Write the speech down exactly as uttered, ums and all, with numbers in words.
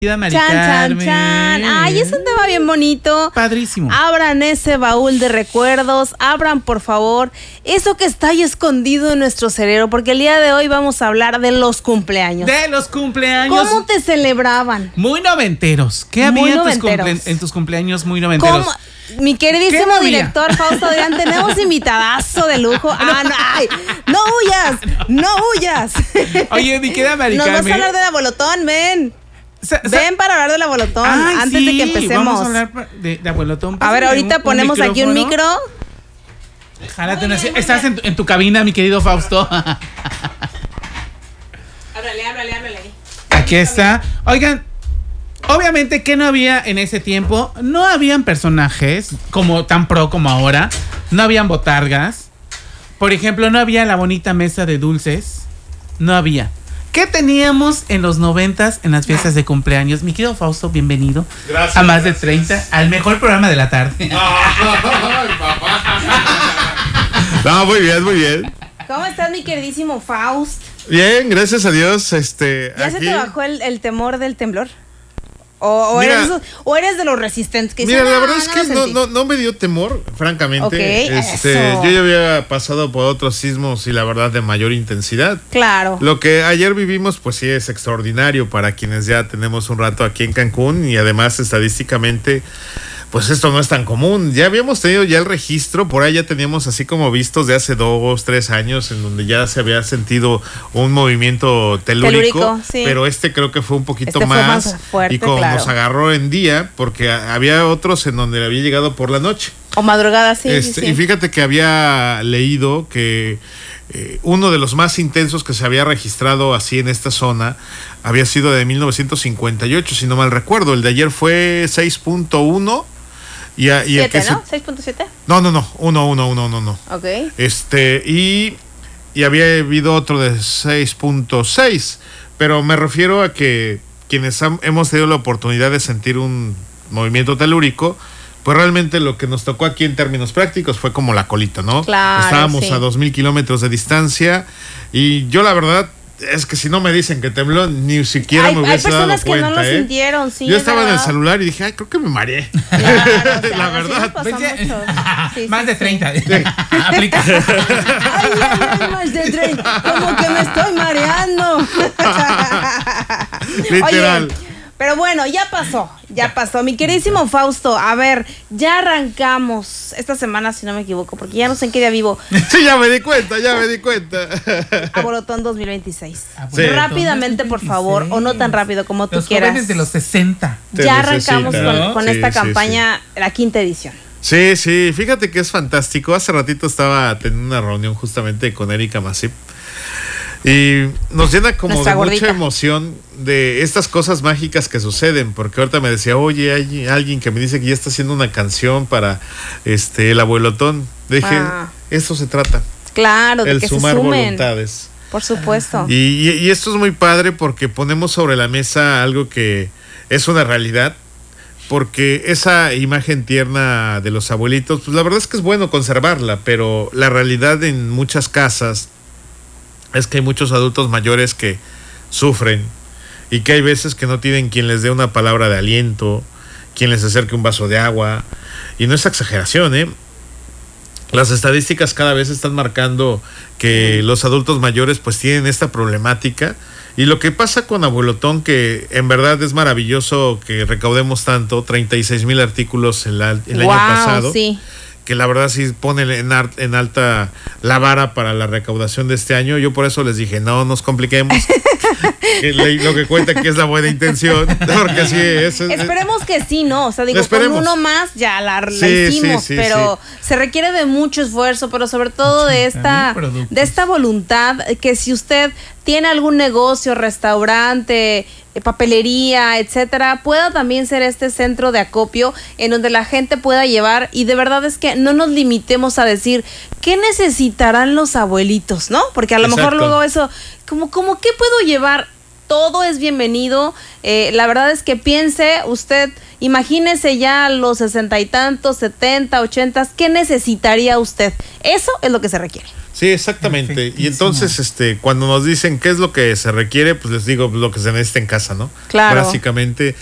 Mari Chan, chan, Carmen. chan. Ay, es un tema bien bonito. Padrísimo. Abran ese baúl de recuerdos. Abran, por favor, eso que está ahí escondido en nuestro cerebro. Porque el día de hoy vamos a hablar de los cumpleaños. De los cumpleaños. ¿Cómo te celebraban? Muy noventeros. ¿Qué Muy había en tus, noventeros. cumple- en tus cumpleaños muy noventeros? ¿Cómo? Mi ¿Qué queridísimo no había? director Fausto Adrián, tenemos invitadazo de lujo. Ah, no, ay, no huyas, no huyas. Oye, mi querida Mari Nos vas a Carmen. hablar de la bolotón, ven. Sa- sa- Ven para hablar de la bolotón Ay, antes sí, de que empecemos. Vamos a hablar pa- de, de abuelotón. A ver, Pásame ahorita un- un ponemos aquí un micrófono. micro. Jálate una- Estás en tu, en tu cabina, mi querido Fausto. Háblale, háblale, háblale. Aquí está. Oigan, obviamente, ¿qué no había en ese tiempo? No habían personajes como tan pro como ahora. No habían botargas. Por ejemplo, no había la bonita mesa de dulces. No había. ¿Qué teníamos en los noventas en las fiestas de cumpleaños? Mi querido Fausto, bienvenido. Gracias, a más gracias. de treinta, al mejor programa de la tarde. Ay, papá. No, muy bien, muy bien. ¿Cómo estás, mi queridísimo Faust? Bien, gracias a Dios. Este, ¿Ya se aquí- te bajó el, el temor del temblor? ¿O, o, Mira. eres, esos- o eres de los resistentes que Mira, dicen, la "No, verdad es no que lo no, sentí"? no, no me dio temor, francamente. Ok, este, eso. yo ya había pasado por otros sismos y la verdad de mayor intensidad. Claro. Lo que ayer vivimos, pues sí es extraordinario para quienes ya tenemos un rato aquí en Cancún y además estadísticamente, pues esto no es tan común. Ya habíamos tenido ya el registro, por ahí ya teníamos así como vistos de hace dos, tres años en donde ya se había sentido un movimiento telúrico, Telúrico, sí. pero este creo que fue un poquito Este fue más, más fuerte, y como claro. nos agarró en día, porque a- había otros en donde había llegado por la noche. O madrugada, sí, Este, sí, sí. Y fíjate que había leído que eh, uno de los más intensos que se había registrado así en esta zona había sido de mil novecientos cincuenta y ocho, si no mal recuerdo. El de ayer fue seis punto uno. Y, a- y el ¿Siete, que se- no? ¿seis punto siete? no, no, no, uno, uno, uno, uno, no. Ok. Este, y, y había habido otro de seis punto seis, pero me refiero a que quienes ham- hemos tenido la oportunidad de sentir un movimiento telúrico, pues realmente lo que nos tocó aquí en términos prácticos fue como la colita, ¿no? Claro, Estábamos sí. a dos mil kilómetros de distancia y yo la verdad es que si no me dicen que tembló, ni siquiera Hay, me hay hubiese dado personas que cuenta, no lo ¿eh? sintieron, sí. Yo es estaba en el verdad. celular y dije, ay, creo que me mareé. Claro, La sí verdad. nos pasó Pues ya- mucho. Sí, más sí, de sí. treinta. Aplica. Ay, ay, ay, más de treinta. Como que me estoy mareando. Literal. Oye, pero bueno, ya pasó, ya pasó. Mi queridísimo Fausto, a ver, ya arrancamos esta semana, si no me equivoco, porque ya no sé en qué día vivo. Sí, ya me di cuenta, ya me di cuenta. Abolotón dos mil veintiséis. Sí. Rápidamente, por favor, o no tan rápido como tú Los quieras. jóvenes de los sesenta. Te Ya arrancamos necesita, con, ¿no? con Sí, esta sí, campaña, la quinta edición. Sí, sí, fíjate que es fantástico. Hace ratito estaba teniendo una reunión justamente con Erika Masip y nos llena como Nuestra de gordita. mucha emoción de estas cosas mágicas que suceden, porque ahorita me decía, oye, hay alguien que me dice que ya está haciendo una canción para este el abuelotón. Dije, Ah. eso se trata, Claro, de el que se sumar sumen. voluntades. Por supuesto. Y, y, y esto es muy padre porque ponemos sobre la mesa algo que es una realidad, porque esa imagen tierna de los abuelitos, pues la verdad es que es bueno conservarla, pero la realidad en muchas casas es que hay muchos adultos mayores que sufren y que hay veces que no tienen quien les dé una palabra de aliento, quien les acerque un vaso de agua, y no es exageración, ¿eh? Las estadísticas cada vez están marcando que los adultos mayores pues tienen esta problemática. Y lo que pasa con Abuelotón, que en verdad es maravilloso que recaudemos tanto, treinta y seis mil artículos el, al- el Wow, año pasado, sí. que la verdad sí pone en, ar- en alta la vara para la recaudación de este año. Yo por eso les dije, no nos compliquemos. Que le- lo que cuenta que es la buena intención, porque sí es... es- Esperemos que sí, ¿no? O sea, digo, con Esperemos. uno más ya la, la Sí, hicimos, sí, sí, pero se requiere de mucho esfuerzo, pero sobre todo de esta, ochenta mil productos. de esta voluntad que si usted tiene algún negocio, restaurante, eh, papelería, etcétera, pueda también ser este centro de acopio en donde la gente pueda llevar, y de verdad es que no nos limitemos a decir qué necesitarán los abuelitos, ¿no? Porque a lo mejor Exacto. luego eso, como, como ¿qué puedo llevar? Todo es bienvenido. Eh, la verdad es que piense usted, imagínese ya a los sesenta y tantos, setenta, ochentas, ¿qué necesitaría usted? Eso es lo que se requiere. Sí, exactamente. Y Perfectísimo. entonces, este, cuando nos dicen qué es lo que se requiere, pues les digo lo que se necesita en casa, ¿no? Claro. Básicamente,